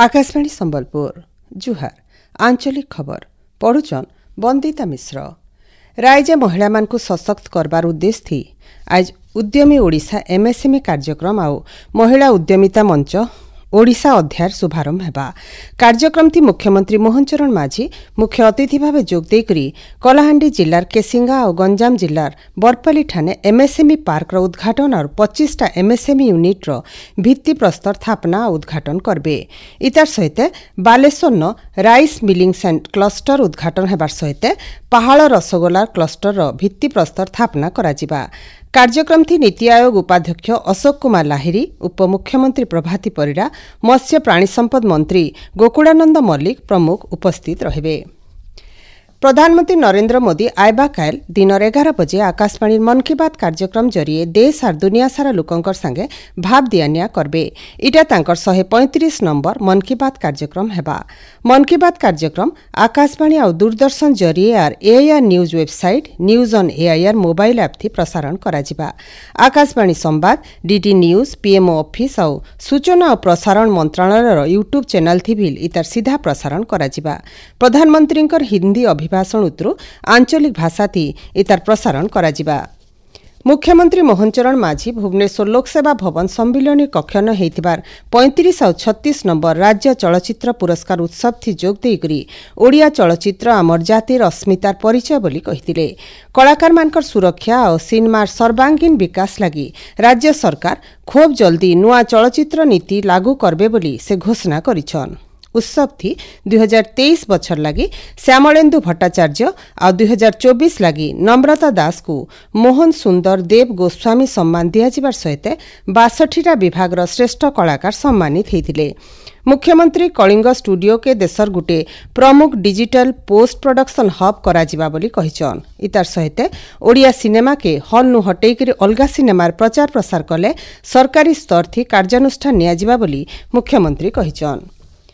आकाशवाणी संबलपुर जुहार आंचलिक खबर पढ़ुचन बंदिता मिश्र। राज्य महिला मानकु सशक्त करबार उद्देश्य थी आज उद्यमी ओडिशा एमएसएमई कार्यक्रम आउ महिला उद्यमिता मंच ओडिशा अध्याय शुभारंभ हेबा। कार्यक्रम थी मुख्यमंत्री मोहन चरण माझी मुख्य अतिथि भावे जोग देकरी कलाहांडी जिल्लार केसिंगा और गंजाम जिल्लार बरपाली ठाने एमएसएमई पार्क उद्घाटन और 25टा एमएसएमई यूनिट भित्ति प्रस्तर स्थापना उद्घाटन करबे। इतार सहित बालेश्वर राइस मिलिंग क्लस्टर उद्घाटन हेबार सहित पहाड़ रसगोला क्लस्टर भित्ति प्रस्तर स्थापना कराजिबा। कार्यक्रम थी नीति आयोग उपाध्यक्ष अशोक कुमार लाहिरी, उपमुख्यमंत्री प्रभाती परिड़ा, मत्स्य प्राणी संपद मंत्री गोकुलानंद मल्लिक प्रमुख उपस्थित रहिबे। प्रधानमंत्री नरेंद्र मोदी आयबा काल दिन 11 बजे आकाशवाणी मन की बात कार्यक्रम जरिए देश और दुनिया सारा लोकंकर संगे भाव दियानिया करबे। इटा तांकर 135 नंबर मन की बात कार्यक्रम हेबा। मन की बात कार्यक्रम आकाशवाणी और दूरदर्शन जरिए और AIR news website news on AIR mobile app थी प्रसारण कराजिबा। आकाशवाणी संवाद डीडी न्यूज पीएमओ ऑफिस और सूचना और प्रसारण मंत्रालय यूट्यूब चैनल थी भी इतार सीधा प्रसारण कराजिबा। प्रधानमंत्री हिंदी भाषण उतरु आंचलिक भाषा थी इतार प्रसारण कराजिबा। मुख्यमंत्री मोहन चरण माझी भुवनेश्वर लोकसेवा भवन सम्मिलनी कक्षन हेतिबार 35 और 36 नंबर राज्य चलचित्र पुरस्कार उत्सव थी जोग देकरी ओडिया चलचित्र आमर जातिर अस्मितार परिचय बोली कहिथिले। कलाकार मानकर सुरक्षा और सिनेमार सर्वांगीन विकास लगी राज्य सरकार खूब जल्दी नुआ चलचित्र नीति लागू करबे बोली से घोषणा करिछन। उत्सव थी 2023 बछर लगी श्यामलेन्दु भट्टाचार्य और 2024 लगी नम्रता दास को मोहन सुंदर देव गोस्वामी सम्मान दियाजिबार सहित 62टा विभाग श्रेष्ठ कलाकार सम्मानित होते। मुख्यमंत्री कलिंग स्टूडियो के देशर गुटे प्रमुख डिजिटल पोस्ट प्रोडक्शन हब कराजिबा बोली कहिछन। इतार सहित ओडिया सिनेमा के हल नु हटेइकरी अलगा सिनेमार प्रचार प्रसार कले सरकारी स्तर थी कार्यानुष्ठान नियाजिबा बोली मुख्यमंत्री कहिछन।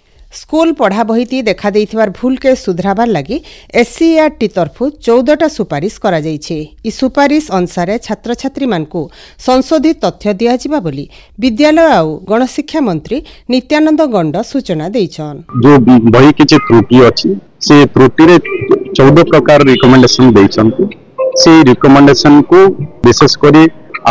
स्कूल पढ़ा बही देखा देइथिबार भूल के सुधराबार लगी एससीईआरटी तरफु 14टा सुपारिश करा जाइछे। इ सुपारिश अनुसार छात्र छात्री मानकु संशोधित तथ्य दियाजिबा बोली विद्यालय और गणशिक्षा मंत्री नित्यानंद गंड सूचना देइछन। जो बही के त्रुटि अछि से त्रुटि रे 14 प्रकार रिकमेंडेशन देइछन। से रिकमेंडेशन को विशेष करी